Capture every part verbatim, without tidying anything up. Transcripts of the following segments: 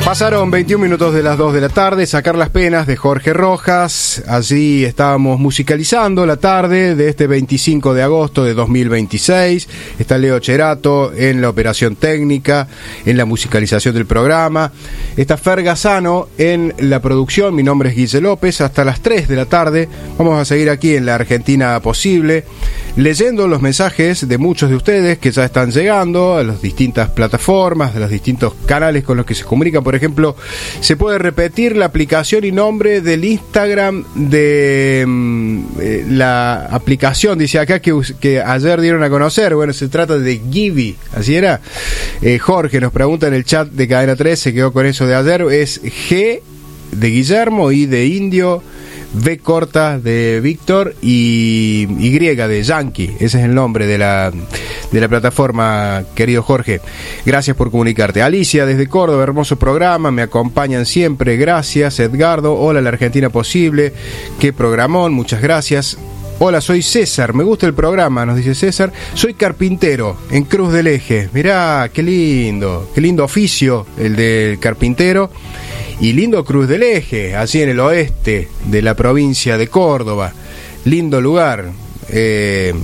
Pasaron veintiún minutos de las dos de la tarde, Sacar las penas de Jorge Rojas. Allí estábamos musicalizando la tarde de este veinticinco de agosto de dos mil veintiséis. Está Leo Cherato en la operación técnica, en la musicalización del programa. Está Fer Gazzano en la producción. Mi nombre es Guille López. Hasta las tres de la tarde vamos a seguir aquí en La Argentina Posible, leyendo los mensajes de muchos de ustedes que ya están llegando a las distintas plataformas, de los distintos canales con los que se comunican. Por ejemplo, se puede repetir la aplicación y nombre del Instagram de eh, la aplicación, dice acá, que, que ayer dieron a conocer. Bueno, se trata de Gibby, así era. eh, Jorge nos pregunta en el chat de Cadena tres, se quedó con eso de ayer. Es G de Guillermo, I de Indio, V corta de Víctor y Y de Yankee. Ese es el nombre de la, de la plataforma, querido Jorge. Gracias por comunicarte. Alicia desde Córdoba, hermoso programa, me acompañan siempre, gracias. Edgardo, hola La Argentina Posible, qué programón, muchas gracias. Hola, soy César, me gusta el programa, nos dice César. Soy carpintero en Cruz del Eje. Mirá, qué lindo, qué lindo oficio el del carpintero. Y lindo Cruz del Eje, así en el oeste de la provincia de Córdoba. Lindo lugar. Eh,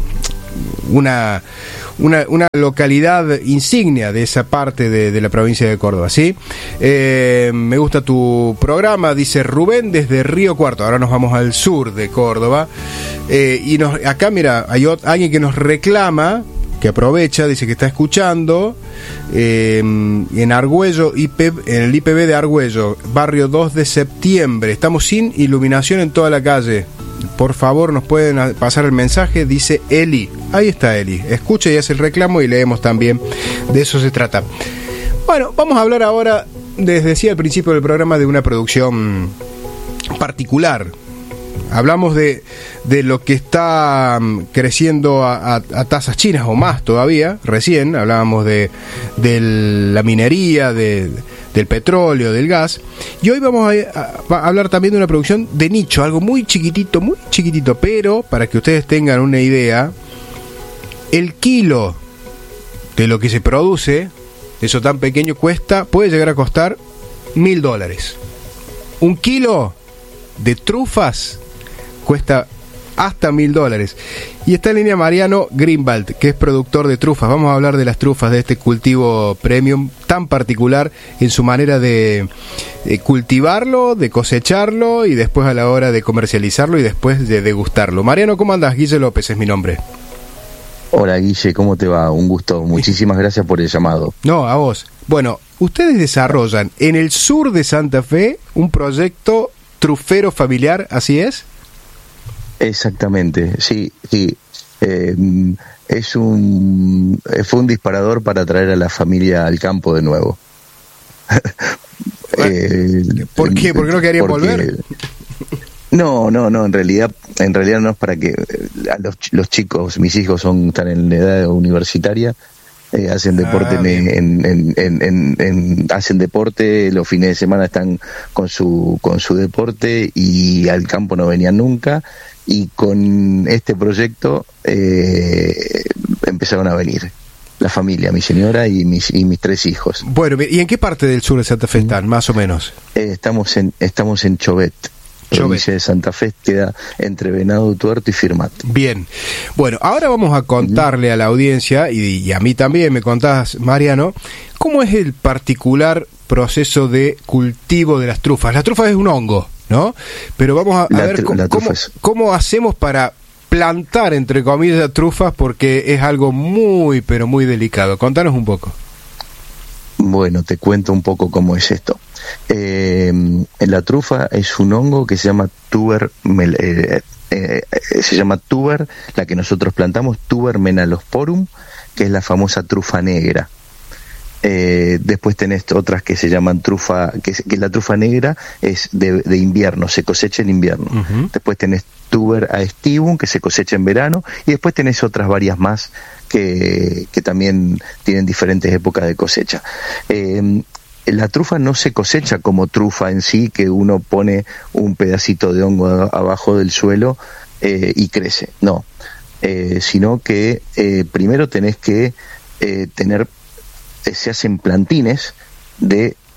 una, una, una localidad insignia de esa parte de, de la provincia de Córdoba, ¿sí? Eh, me gusta tu programa, dice Rubén desde Río Cuarto. Ahora nos vamos al sur de Córdoba. Eh, y nos, acá, mira, hay otro, alguien que nos reclama, que aprovecha, dice que está escuchando eh, en Argüello, I P, en el I P B de Argüello, barrio dos de septiembre. Estamos sin iluminación en toda la calle. Por favor, nos pueden pasar el mensaje, dice Eli. Ahí está Eli. Escucha y hace el reclamo y leemos también. De eso se trata. Bueno, vamos a hablar ahora, les decía al principio del programa, de una producción particular. Hablamos de, de lo que está creciendo a, a, a tasas chinas o más todavía. Recién hablábamos de, de la minería, de, del petróleo, del gas. Y hoy vamos a, a, a hablar también de una producción de nicho, algo muy chiquitito, muy chiquitito. Pero, para que ustedes tengan una idea, el kilo de lo que se produce, eso tan pequeño, cuesta, puede llegar a costar mil dólares. Un kilo de trufas cuesta hasta mil dólares. Y está en línea Mariano Greenwald, que es productor de trufas. Vamos a hablar de las trufas, de este cultivo premium tan particular en su manera de, de cultivarlo, de cosecharlo y después a la hora de comercializarlo y después de degustarlo. Mariano, ¿cómo andás? Guille López es mi nombre. Hola Guille, ¿cómo te va? Un gusto. Muchísimas gracias por el llamado. No, a vos. Bueno, ustedes desarrollan en el sur de Santa Fe un proyecto trufero familiar, ¿así es? Exactamente, sí, sí. Eh, es un fue un disparador para traer a la familia al campo de nuevo. eh, ¿Por qué? ¿Por qué no querían porque, volver? No, no, no. En realidad, en realidad no es para que a los, los chicos, mis hijos son están en edad universitaria. Eh, hacen deporte ah, en, en, en, en, en, en hacen deporte los fines de semana, están con su con su deporte y al campo no venían nunca, y con este proyecto eh, empezaron a venir la familia, mi señora y mis y mis tres hijos. Bueno, ¿y en qué parte del sur de Santa Fe están, más o menos? Eh, estamos en estamos en Chobet. Provincia de Santa Fe, queda entre Venado Tuerto y Firmat. Bien, bueno, ahora vamos a contarle a la audiencia, y, y a mí también me contás, Mariano, cómo es el particular proceso de cultivo de las trufas. La trufa es un hongo, ¿no? Pero vamos a, a la, ver cómo, cómo, es... cómo hacemos para plantar, entre comillas, trufas, porque es algo muy, pero muy delicado. Contanos un poco. Bueno, te cuento un poco cómo es esto. Eh, la trufa es un hongo que se llama tuber, eh, eh, se llama tuber, la que nosotros plantamos, tuber menalosporum, que es la famosa trufa negra. Eh, después tenés otras que se llaman trufa, que, que la trufa negra es de, de invierno, se cosecha en invierno. Uh-huh. Después tenés tuber aestivum, que se cosecha en verano, y después tenés otras varias más que, que también tienen diferentes épocas de cosecha. Eh, la trufa no se cosecha como trufa en sí, que uno pone un pedacito de hongo a, abajo del suelo eh, y crece, no, eh, sino que eh, primero tenés que eh, tener, eh, se hacen plantines de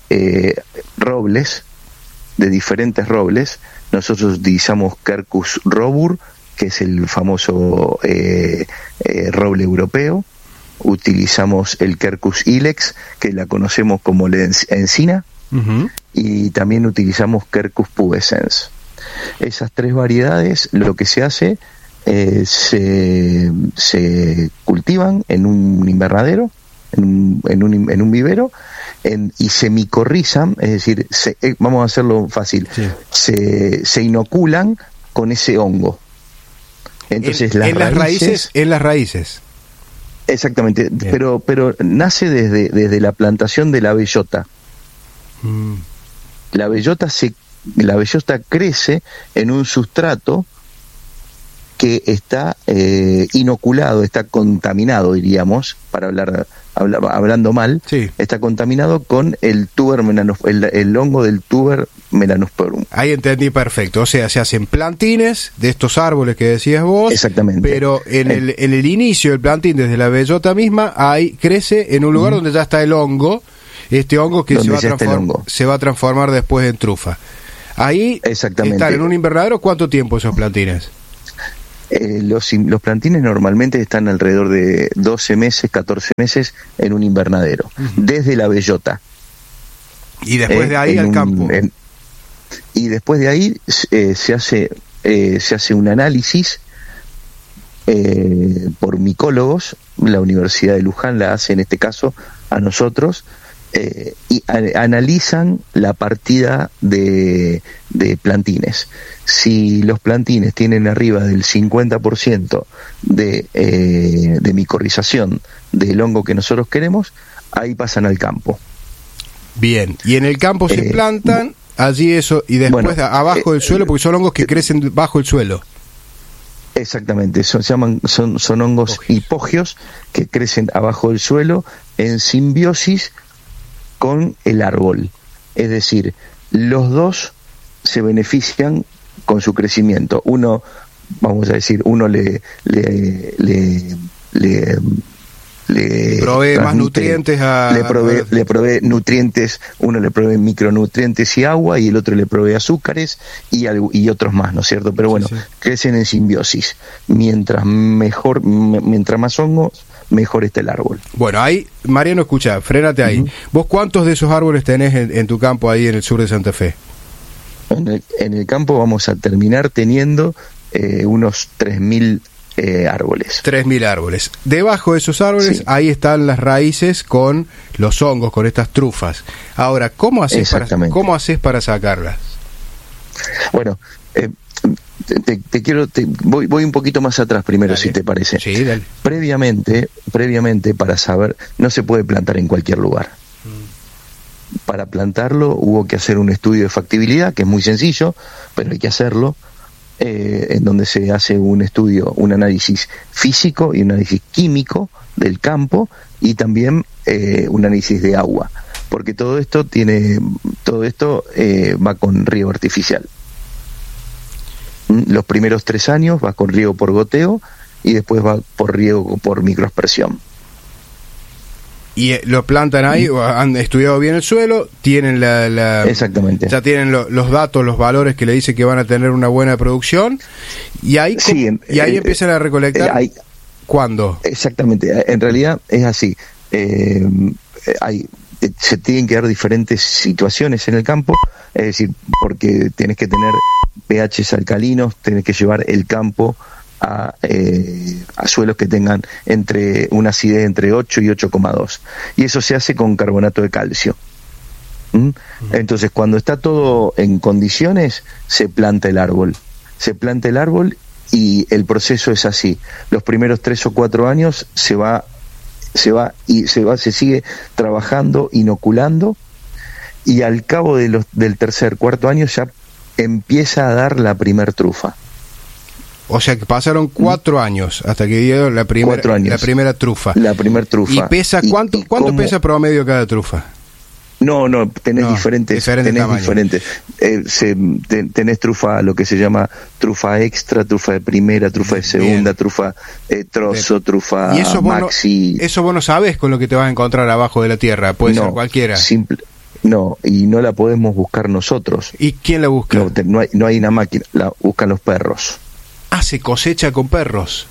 eh, robles, de diferentes robles. Nosotros utilizamos Quercus robur, que es el famoso eh, eh, roble europeo. Utilizamos el Quercus ilex, que la conocemos como la encina, uh-huh. y también utilizamos Quercus pubescens. Esas tres variedades, lo que se hace, eh, se, se cultivan en un invernadero, en un, en un, en un vivero, en, y se micorrizan, es decir, se, eh, vamos a hacerlo fácil, sí. se, se inoculan con ese hongo. Entonces en, las, en raíces, las raíces, en las raíces. Exactamente, bien. pero pero nace desde, desde la plantación de la bellota. Mm. La bellota se la bellota crece en un sustrato que está eh, inoculado, está contaminado, diríamos, para hablar habla, hablando mal, sí. está contaminado con el tuber melanos, el, el hongo del tuber melanosporum. Ahí entendí perfecto, o sea, se hacen plantines de estos árboles que decías vos. Exactamente. Pero en el, en el inicio del plantín, desde la bellota misma, ahí crece en un lugar mm. donde ya está el hongo, este hongo que se va, a transform- se va a transformar después en trufa. Ahí están en un invernadero, ¿cuánto tiempo esos plantines? Eh, los, los plantines normalmente están alrededor de doce meses, catorce meses en un invernadero, uh-huh. desde la bellota. Y después eh, de ahí al un, campo. En, y después de ahí eh, se hace eh, se hace un análisis eh, por micólogos, la Universidad de Luján la hace en este caso a nosotros, eh, y a, analizan la partida de, de plantines. Si los plantines tienen arriba del cincuenta por ciento de, eh, de micorrización del hongo que nosotros queremos, ahí pasan al campo. Bien, y en el campo se eh, plantan allí eso, y después bueno, abajo del suelo, porque son hongos que eh, crecen bajo el suelo. Exactamente, son, se llaman, son, son hongos Hipogios. hipogios que crecen abajo del suelo en simbiosis con el árbol. Es decir, los dos se benefician con su crecimiento. Uno, vamos a decir, uno le le le, le le provee más nutrientes a, le provee, a... le provee nutrientes, uno le provee micronutrientes y agua, y el otro le provee azúcares y, algo, y otros más, ¿no es cierto? Pero bueno, sí, sí. crecen en simbiosis. Mientras mejor, m- mientras más hongos, mejor está el árbol. Bueno, ahí, Mariano, escucha, frénate ahí. Uh-huh. ¿Vos cuántos de esos árboles tenés en, en tu campo ahí en el sur de Santa Fe? En el, en el campo vamos a terminar teniendo eh, unos tres mil Eh, árboles. tres mil árboles. Debajo de esos árboles, sí. ahí están las raíces con los hongos, con estas trufas. Ahora, ¿cómo haces para, cómo haces para sacarlas? Bueno, eh, te, te quiero, te, voy, voy un poquito más atrás primero, dale. si te parece. Sí, dale. Previamente, previamente para saber, no se puede plantar en cualquier lugar. Mm. Para plantarlo hubo que hacer un estudio de factibilidad, que es muy sencillo, pero hay que hacerlo. Eh, en donde se hace un estudio, un análisis físico y un análisis químico del campo, y también eh, un análisis de agua, porque todo esto tiene, todo esto eh, va con riego artificial. Los primeros tres años va con riego por goteo y después va por riego por microaspersión. Y lo plantan ahí, o han estudiado bien el suelo, tienen la, la exactamente, ya tienen lo, los datos, los valores que le dicen que van a tener una buena producción, y ahí sí, y ahí eh, empiezan a recolectar. Eh, hay, ¿Cuándo? Exactamente, en realidad es así. Eh, hay se tienen que dar diferentes situaciones en el campo, es decir, porque tienes que tener pHs alcalinos, tienes que llevar el campo A, eh, a suelos que tengan entre una acidez entre ocho y ocho coma dos, y eso se hace con carbonato de calcio. ¿Mm? Uh-huh. Entonces, cuando está todo en condiciones, se planta el árbol se planta el árbol y el proceso es así: los primeros tres o cuatro años se va se va y se va se sigue trabajando, inoculando, y al cabo de los, del tercer cuarto año ya empieza a dar la primer trufa. O sea que pasaron cuatro ¿Mm? años hasta que dio la primera la primera trufa. La primera trufa. ¿Y pesa cuánto y, y cuánto cómo... pesa promedio cada trufa? No, no, tenés no, diferentes, diferente tenés tamaño. diferentes. Eh, se, ten, tenés trufa, lo que se llama trufa extra, trufa de primera, trufa de segunda, Bien. trufa eh, trozo, Bien. trufa ¿Y eso maxi. No, eso vos no sabés con lo que te vas a encontrar abajo de la tierra, puede no, ser cualquiera. Simple, No, y no la podemos buscar nosotros. ¿Y quién la busca? No, te, no, hay, no hay una máquina, la buscan los perros. Ah, se cosecha con perros.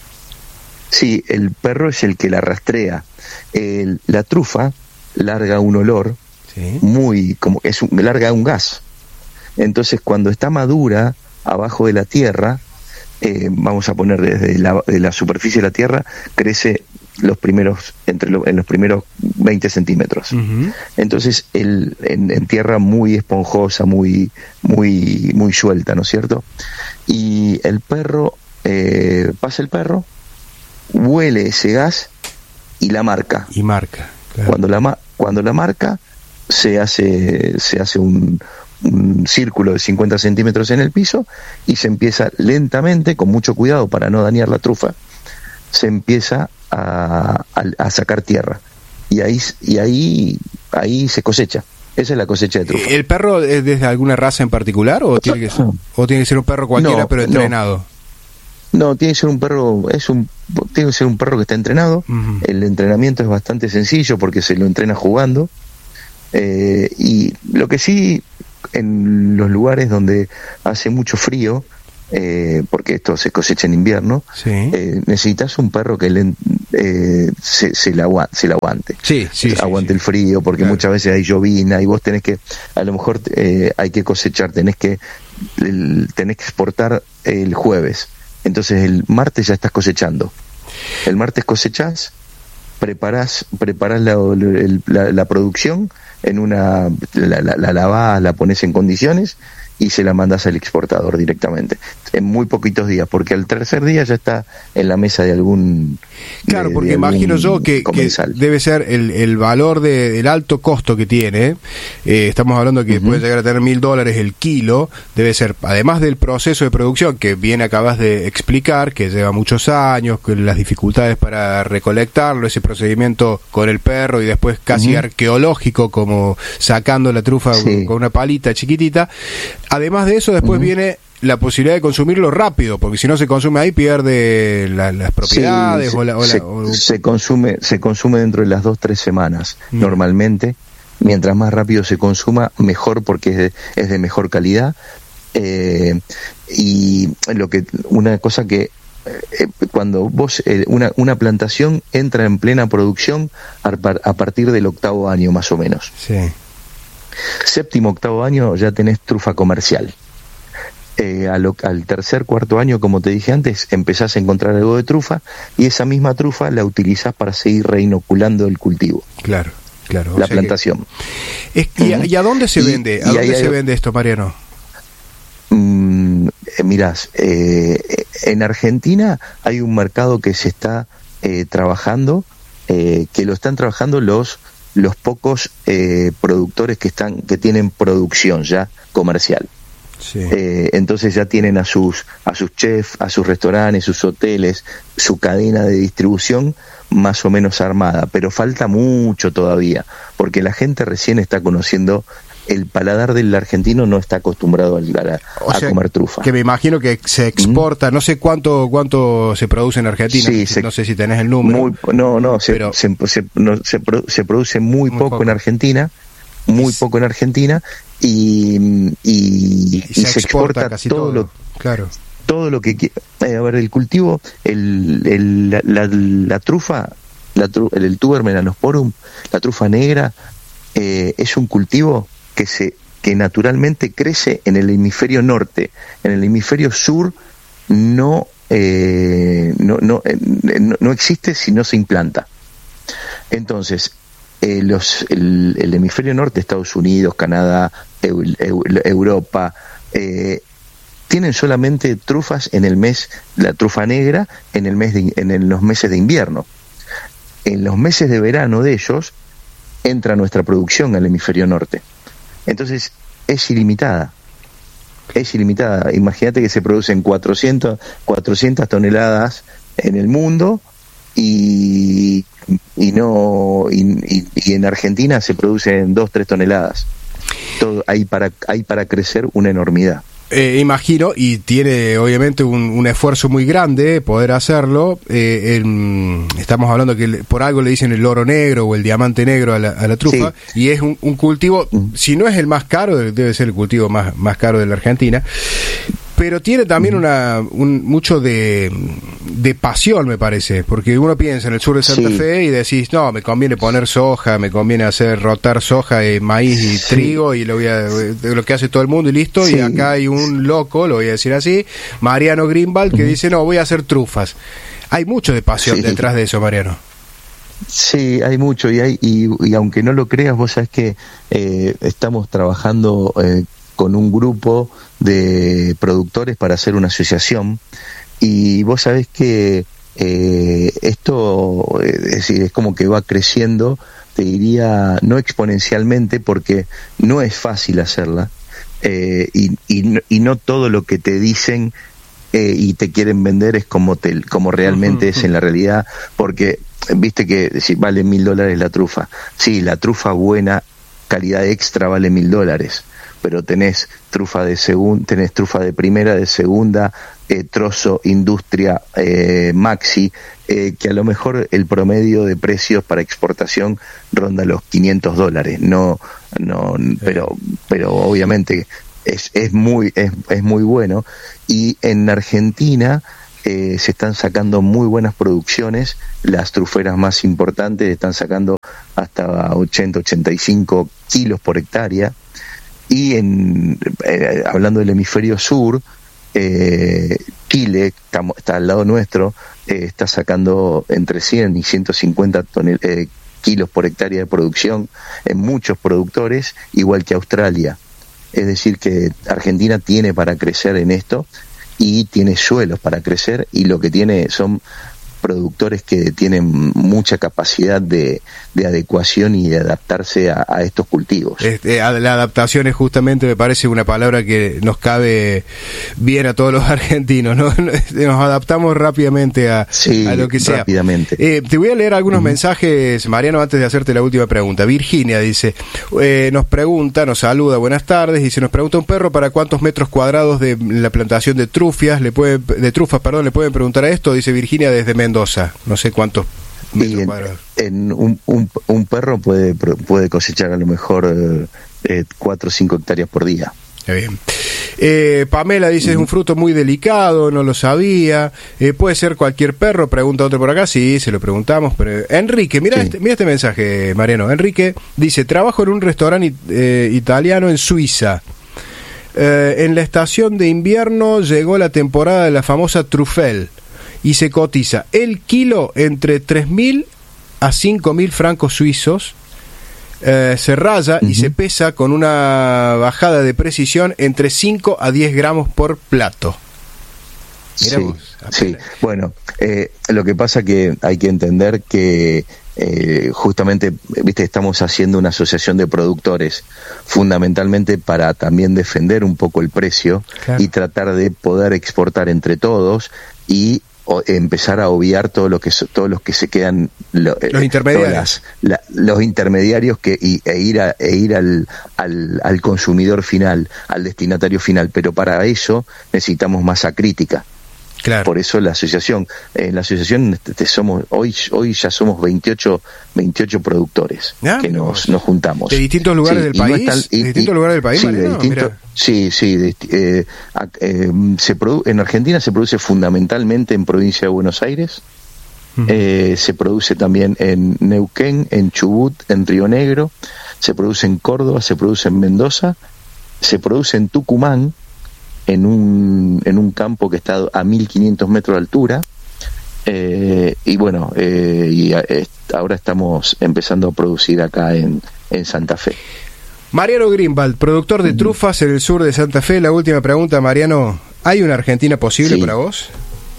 Sí, el perro es el que la rastrea. El, la trufa larga un olor, sí, muy, como es un, larga un gas. Entonces, cuando está madura abajo de la tierra, eh, vamos a poner desde la, de la superficie de la tierra, crece los primeros entre lo, en los primeros veinte centímetros. Uh-huh. Entonces, el, en, en tierra muy esponjosa, muy, muy, muy suelta, ¿no es cierto? Y el perro, eh, pasa el perro, huele ese gas y la marca. Y marca. Claro. Cuando la cuando la marca se hace se hace un, un círculo de cincuenta centímetros en el piso y se empieza lentamente, con mucho cuidado para no dañar la trufa, se empieza a, a, a sacar tierra y ahí y ahí ahí se cosecha. Esa es la cosecha de trufa. ¿El perro es desde alguna raza en particular o tiene que ser, o tiene que ser un perro cualquiera, no, pero entrenado? No. No, tiene que ser un perro, es un tiene que ser un perro que está entrenado. Uh-huh. El entrenamiento es bastante sencillo porque se lo entrena jugando. Eh, y lo que sí, en los lugares donde hace mucho frío, eh, porque esto se cosecha en invierno, sí, eh, necesitas un perro que le, eh, se, se, la aguante, se la aguante. Sí, sí, aguante sí, el frío, porque claro, muchas veces hay llovina y vos tenés que, a lo mejor eh, hay que cosechar, tenés que, el, tenés que exportar el jueves. Entonces el martes ya estás cosechando. El martes cosechás, preparás, preparás la, la, la producción en una, la, la, la lavás, la pones en condiciones y se la mandás al exportador directamente en muy poquitos días, porque al tercer día ya está en la mesa de algún claro de, porque de imagino yo que, que debe ser el, el valor de, del alto costo que tiene. Eh, estamos hablando que uh-huh. puede llegar a tener mil dólares el kilo. Debe ser, además del proceso de producción que bien acabas de explicar, que lleva muchos años, con las dificultades para recolectarlo, ese procedimiento con el perro y después casi uh-huh. arqueológico, como sacando la trufa sí. con una palita chiquitita. Además de eso, después uh-huh. viene la posibilidad de consumirlo rápido, porque si no se consume ahí pierde la, las propiedades. Sí, o la, o se, la, o... se consume se consume dentro de las dos tres semanas mm. normalmente. Mientras más rápido se consuma, mejor, porque es de, es de mejor calidad. Eh, y lo que una cosa que eh, cuando vos eh, una una plantación entra en plena producción a, a partir del octavo año más o menos. Sí. Séptimo, octavo año ya tenés trufa comercial. Eh, al, al tercer, cuarto año, como te dije antes, empezás a encontrar algo de trufa y esa misma trufa la utilizás para seguir reinoculando el cultivo. Claro, claro. La plantación. Que... Es, y, a, ¿Y a dónde se y, vende? ¿A dónde hay, se hay... vende esto, Mariano? Mm, eh, mirás, eh, en Argentina hay un mercado que se está eh, trabajando, eh, que lo están trabajando los los pocos eh, productores que están que tienen producción ya comercial. Sí. Eh, entonces ya tienen a sus a sus chefs, a sus restaurantes, sus hoteles, su cadena de distribución más o menos armada, pero falta mucho todavía, porque la gente recién está conociendo. El paladar del argentino no está acostumbrado a, a, o sea, a comer trufa. Que me imagino que se exporta, mm. no sé cuánto cuánto se produce en Argentina, sí, no, se, no sé si tenés el número. Muy, no, no, se, pero, se, se, no, se, se produce muy, muy poco, poco en Argentina, muy poco en Argentina, y, y, y, y se, se exporta, exporta casi todo, todo lo claro. todo lo que eh, a ver, el cultivo, el, el, la, la, la trufa, la, el, el tuber melanosporum, la trufa negra, eh, es un cultivo que se que naturalmente crece en el hemisferio norte. En el hemisferio sur no eh, no, no, eh, no no existe si no se implanta. Entonces eh, los el, el hemisferio norte, Estados Unidos, Canadá, Eu, Eu, Europa, eh, tienen solamente trufas en el mes, la trufa negra en el mes de, en el, los meses de invierno. En los meses de verano de ellos entra nuestra producción al hemisferio norte. Entonces es ilimitada, es ilimitada. Imagínate que se producen cuatrocientas toneladas en el mundo y, y no y, y, y en Argentina se producen dos tres toneladas. Todo hay para hay para crecer una enormidad. Eh, imagino, y tiene obviamente un, un esfuerzo muy grande poder hacerlo. Eh, en, estamos hablando que le, por algo le dicen el oro negro o el diamante negro a la, a la trufa, sí. Y es un, un cultivo, si no es el más caro, debe ser el cultivo más, más caro de la Argentina. Pero tiene también una un, mucho de, de pasión, me parece, porque uno piensa en el sur de Santa sí. Fe y decís, no, me conviene poner soja, me conviene hacer rotar soja, y maíz y sí. trigo, y lo, voy a, lo que hace todo el mundo y listo, sí. Y acá hay un loco, lo voy a decir así, Mariano Greenwald, que uh-huh. dice, no, voy a hacer trufas. Hay mucho de pasión sí. detrás de eso, Mariano. Sí, hay mucho, y, hay, y, y aunque no lo creas, vos sabés que eh, estamos trabajando eh, con un grupo de productores para hacer una asociación, y vos sabés que eh, esto es decir, es como que va creciendo, te diría, no exponencialmente, porque no es fácil hacerla, eh, y, y, y no todo lo que te dicen eh, y te quieren vender es como, te, como realmente uh-huh. es en la realidad, porque viste que si vale mil dólares la trufa, sí, la trufa buena, calidad extra, vale mil dólares, pero tenés trufa de segunda, tenés trufa de primera, de segunda, eh, trozo, industria, eh, maxi, eh, que a lo mejor el promedio de precios para exportación ronda los quinientos dólares, no, no, pero, pero obviamente es, es muy, es, es muy bueno, y en Argentina eh, se están sacando muy buenas producciones, las truferas más importantes están sacando hasta ochenta, ochenta y cinco kilos por hectárea. Y en eh, hablando del hemisferio sur, eh, Chile, está, está al lado nuestro, eh, está sacando entre cien y ciento cincuenta tonel, eh, kilos por hectárea de producción en muchos productores, igual que Australia. Es decir, que Argentina tiene para crecer en esto, y tiene suelos para crecer, y lo que tiene son productores que tienen mucha capacidad de, de adecuación y de adaptarse a, a estos cultivos. Este, la adaptación es justamente, me parece, una palabra que nos cabe bien a todos los argentinos, ¿no? Nos adaptamos rápidamente a, sí, a lo que sea. Rápidamente. Eh, te voy a leer algunos uh-huh. mensajes, Mariano, antes de hacerte la última pregunta. Virginia dice, eh, nos pregunta, nos saluda, buenas tardes, dice, nos pregunta un perro para cuántos metros cuadrados de la plantación de trufias, le puede, de trufas, perdón, le pueden preguntar a esto, dice Virginia desde Mendoza, no sé cuántos metros en, cuadrados. En un, un, un perro puede puede cosechar a lo mejor eh, cuatro o cinco hectáreas por día. Bien. Eh, Pamela dice, uh-huh. es un fruto muy delicado, no lo sabía. Eh, ¿Puede ser cualquier perro? Pregunta otro por acá. Sí, se lo preguntamos. Pero Enrique, mira, sí. este, mira este mensaje, Mariano. Enrique dice, trabajo en un restaurante eh, italiano en Suiza. Eh, en la estación de invierno llegó la temporada de la famosa truffel y se cotiza el kilo entre tres mil a cinco mil francos suizos. Eh, se raya uh-huh. y se pesa con una bajada de precisión entre cinco a diez gramos por plato. Miramos, sí, sí, bueno, eh, lo que pasa que hay que entender que eh, justamente, viste, estamos haciendo una asociación de productores fundamentalmente para también defender un poco el precio, claro, y tratar de poder exportar entre todos y o empezar a obviar todo lo que todos los que se quedan lo, los intermediarios las, la, los intermediarios que y, e ir a e ir al, al al consumidor final, al destinatario final, pero para eso necesitamos masa crítica. Claro. Por eso la asociación, en la asociación te, somos hoy hoy ya somos veintiocho productores ah, que nos, nos juntamos de distintos lugares sí, del país, no y, de distintos y, lugares del país, sí, de distinto, sí, sí, de, eh, eh, se produ- en Argentina se produce fundamentalmente en provincia de Buenos Aires, uh-huh. eh, se produce también en Neuquén, en Chubut, en Río Negro, se produce en Córdoba, se produce en Mendoza, se produce en Tucumán, en un en un campo que está a mil quinientos metros de altura, eh, y bueno, eh, y a, eh, ahora estamos empezando a producir acá en, en Santa Fe. Mariano Greenwald, productor de trufas en el sur de Santa Fe. La última pregunta, Mariano, ¿hay una Argentina posible sí. para vos?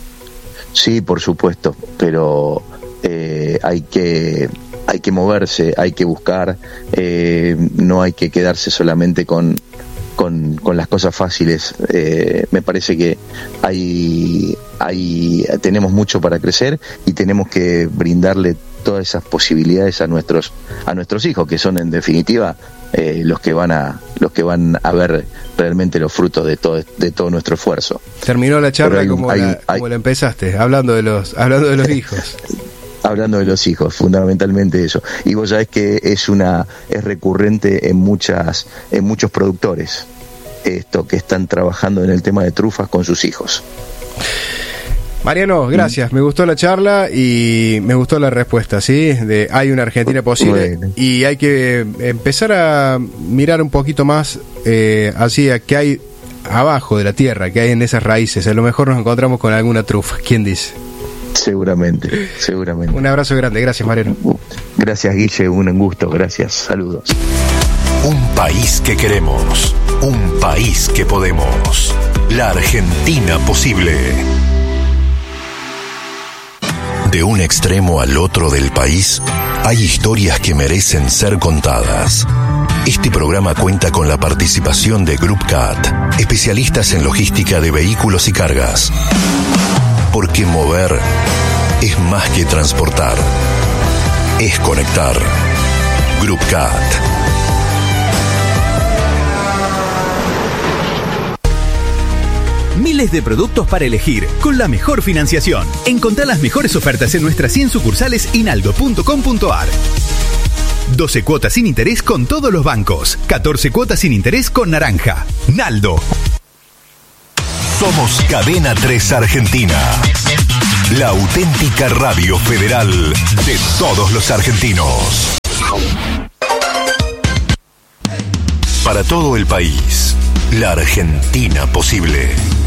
Sí, por supuesto, pero eh, hay que hay que moverse, hay que buscar, eh, no hay que quedarse solamente con Con, con las cosas fáciles. Eh, me parece que hay, hay tenemos mucho para crecer y tenemos que brindarle todas esas posibilidades a nuestros a nuestros hijos, que son en definitiva eh, los que van a los que van a ver realmente los frutos de todo, de todo nuestro esfuerzo. Terminó la charla hay, como, hay, la, hay, como la empezaste, hablando de los, hablando de los hijos. Hablando de los hijos, fundamentalmente eso. Y vos sabés que es una es recurrente en muchas en muchos productores esto, que están trabajando en el tema de trufas con sus hijos. Mariano, gracias, me gustó la charla y me gustó la respuesta, ¿sí? De hay una Argentina posible. Bueno. Y hay que empezar a mirar un poquito más eh, hacia qué hay abajo de la tierra, qué hay en esas raíces. A lo mejor nos encontramos con alguna trufa, ¿quién dice? Seguramente, seguramente. Un abrazo grande, gracias Mariano. Gracias Guille, un gusto, gracias, saludos. Un país que queremos, un país que podemos. La Argentina posible. De un extremo al otro del país, hay historias que merecen ser contadas. Este programa cuenta con la participación de Group C A T, especialistas en logística de vehículos y cargas. Porque mover es más que transportar, es conectar. Group C A T. Miles de productos para elegir, con la mejor financiación. Encontrá las mejores ofertas en nuestras cien sucursales y naldo punto com punto a r. doce cuotas sin interés con todos los bancos. catorce cuotas sin interés con Naranja. Naldo. Somos Cadena tres Argentina. La auténtica radio federal de todos los argentinos. Para todo el país, la Argentina posible.